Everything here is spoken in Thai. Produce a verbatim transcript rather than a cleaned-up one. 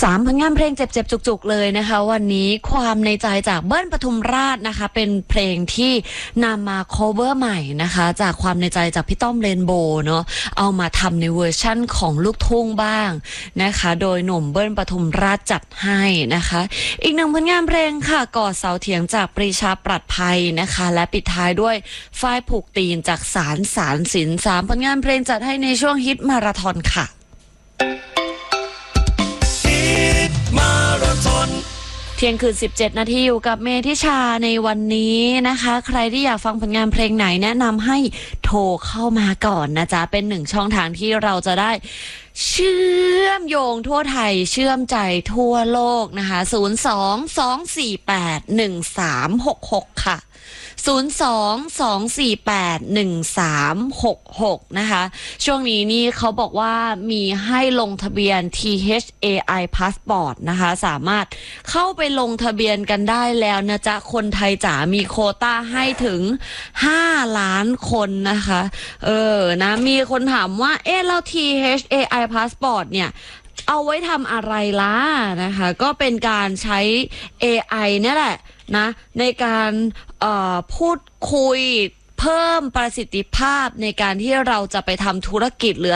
สามผลงานเพลงเจ็บๆจุกๆเลยนะคะวันนี้ความในใจจากเบิ้ลปทุมราชนะคะเป็นเพลงที่นำมา cover ใหม่นะคะจากความในใจจากพี่ต้อมเรนโบว์เนาะเอามาทำในเวอร์ชั่นของลูกทุ่งบ้างนะคะโดยหนุ่มเบิ้ลปทุมราชจัดให้นะคะอีกหนึ่งผลงานเพลงค่ะกอดเสาเถียงจากปรีชาปรัชภัยนะคะและปิดท้ายด้วยฝ้ายผูกตีนจากสารสารสินสามผลงานเพลงจัดให้ในช่วงฮิตมาราธอนค่ะเที่ยงคืนสิบเจ็ดนาทีอยู่กับเมธิชาในวันนี้นะคะใครที่อยากฟังผลงานเพลงไหนแนะนำให้โทรเข้ามาก่อนนะจ๊ะเป็นหนึ่งช่องทางที่เราจะได้เชื่อมโยงทั่วไทยเชื่อมใจทั่วโลกนะคะศูนย์ สอง สอง สี่ แปด หนึ่ง สาม หก หกค่ะศูนย์ สอง สอง สี่ แปด หนึ่ง สาม หก หกนะคะช่วงนี้นี่เขาบอกว่ามีให้ลงทะเบียน ที เอช เอ ไอ Passport นะคะสามารถเข้าไปลงทะเบียนกันได้แล้วนะจ๊ะคนไทยจ๋ามีโควต้าให้ถึงห้าล้านคนนะคะเออนะมีคนถามว่าเอ๊ะแล้ว ที เอช เอ ไอ Passport เนี่ยเอาไว้ทำอะไรล่ะนะคะก็เป็นการใช้ เอ ไอ เนี่ยแหละนะในการเอ่อพูดคุยเพิ่มประสิทธิภาพในการที่เราจะไปทำธุรกิจหรือ